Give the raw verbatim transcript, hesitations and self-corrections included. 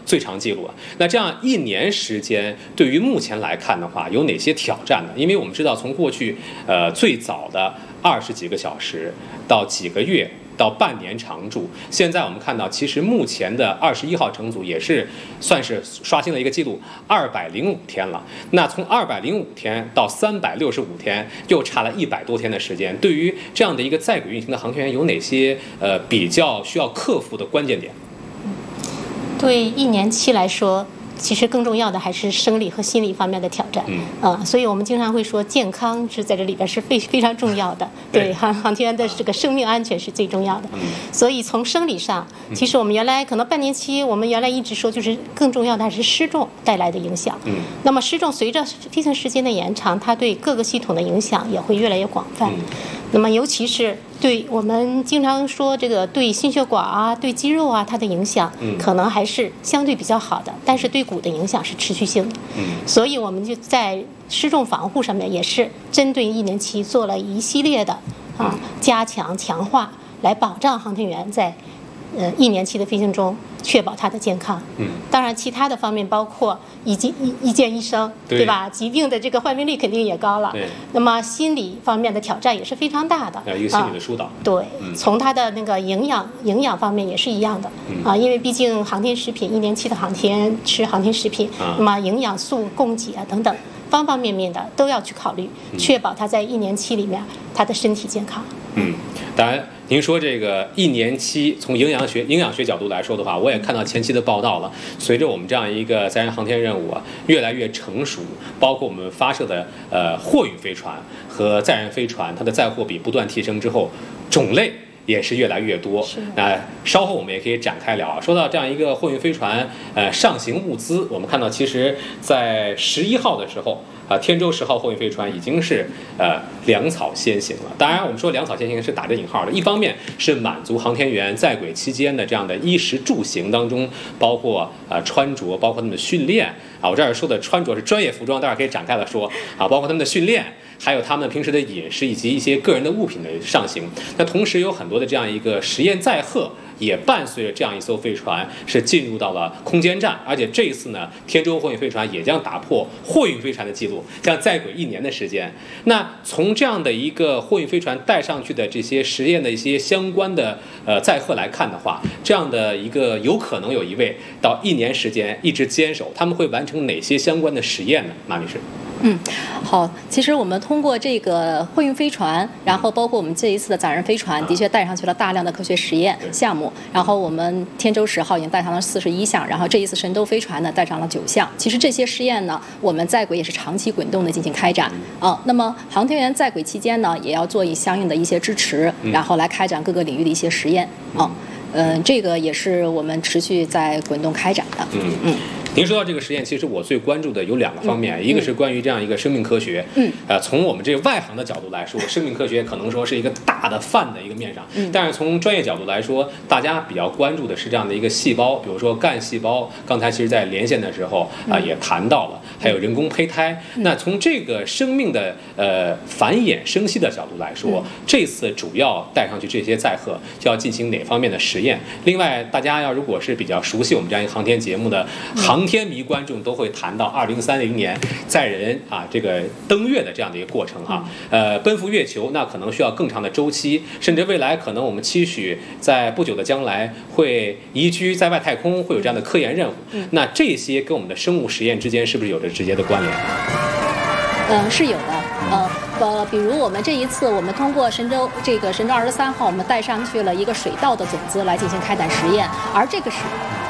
最长记录啊。那这样一年时间，对于目前来看的话，有哪些挑战呢？因为我们知道，从过去呃最早的二十几个小时到几个月。到半年常驻，现在我们看到，其实目前的二十一号乘组也是算是刷新了一个记录，二百零五天了。那从二百零五天到三百六十五天，又差了一百多天的时间。对于这样的一个在轨运行的航天员，有哪些呃比较需要克服的关键点？ 对一年期来说，其实更重要的还是生理和心理方面的挑战，嗯，呃，所以我们经常会说，健康是在这里边是非非常重要的，对航航天员的这个生命安全是最重要的。嗯、所以从生理上，其实我们原来可能半年期，我们原来一直说，就是更重要的还是失重带来的影响。嗯，那么失重随着飞行时间的延长，它对各个系统的影响也会越来越广泛。嗯、那么尤其是对我们经常说这个对心血管啊、对肌肉啊，它的影响可能还是相对比较好的，但是对骨的影响是持续性的。嗯，所以我们就在失重防护上面也是针对一年期做了一系列的啊加强强化，来保障航天员在呃一年期的飞行中确保他的健康。嗯，当然其他的方面包括一见一一见医生，对吧？疾病的这个患病率肯定也高了。对。那么心理方面的挑战也是非常大的。 一个心理的疏导。啊、 对、嗯，从他的那个营养营养方面也是一样的。嗯、啊，因为毕竟航天食品一年期的航天吃航天食品，啊、那么营养素供给啊等等方方面面的都要去考虑，嗯、确保他在一年期里面他的身体健康。 嗯，当然。您说这个一年期，从营养学营养学角度来说的话，我也看到前期的报道了。随着我们这样一个载人航天任务啊越来越成熟，包括我们发射的呃货运飞船和载人飞船，它的载货比不断提升之后，种类也是越来越多。那稍后我们也可以展开聊。说到这样一个货运飞船，呃，上行物资，我们看到其实在十一号的时候。啊，天舟十号货运飞船已经是呃粮草先行了。当然，我们说粮草先行是打着引号的，一方面是满足航天员在轨期间的这样的衣食住行当中，包括啊、呃、穿着，包括他们的训练啊。我这儿说的穿着是专业服装，待会儿可以展开了说啊，包括他们的训练。还有他们平时的饮食以及一些个人的物品的上行，那同时有很多的这样一个实验载荷也伴随着这样一艘飞船是进入到了空间站，而且这一次呢，天舟货运飞船也将打破货运飞船的记录，将在轨一年的时间。那从这样的一个货运飞船带上去的这些实验的一些相关的呃载荷来看的话，这样的一个有可能有一位到一年时间一直坚守，他们会完成哪些相关的实验呢？马女士。 嗯，好，其实我们通过这个货运飞船，然后包括我们这一次的载人飞船，的确带上去了大量的科学实验项目。然后我们天舟十号已经带上了四十一项，然后这一次神舟飞船呢带上了九项。其实这些实验呢，我们在轨也是长期滚动的进行开展啊。那么航天员在轨期间呢，也要做一相应的一些支持，然后来开展各个领域的一些实验啊。嗯、呃，这个也是我们持续在滚动开展的。嗯嗯。 您说到这个实验，其实我最关注的有两个方面，嗯、一个是关于这样一个生命科学，嗯，呃，从我们这个外行的角度来说，生命科学可能说是一个大的泛的一个面上，嗯，但是从专业角度来说，大家比较关注的是这样的一个细胞，比如说干细胞，刚才其实在连线的时候啊、呃、也谈到了，还有人工胚胎。嗯、那从这个生命的呃繁衍生息的角度来说，嗯、这次主要带上去这些载荷就要进行哪方面的实验？另外，大家要如果是比较熟悉我们这样一个航天节目的航天迷观众都会谈到二零三零年载人啊这个登月的这样的一个过程哈，呃奔赴月球那可能需要更长的周期，甚至未来可能我们期许在不久的将来会移居在外太空，会有这样的科研任务。那这些跟我们的生物实验之间是不是有着直接的关联？ 嗯，是有的。呃呃，比如我们这一次，我们通过神舟这个神舟二十三号，我们带上去了一个水稻的种子来进行开展实验，而这个是